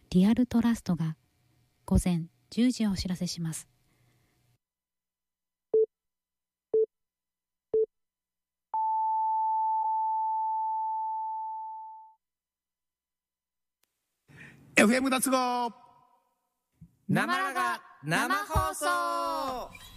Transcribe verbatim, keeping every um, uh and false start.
リアルトラストが午前じゅうじをお知らせします。 エフエム 脱合生ラガ生放送。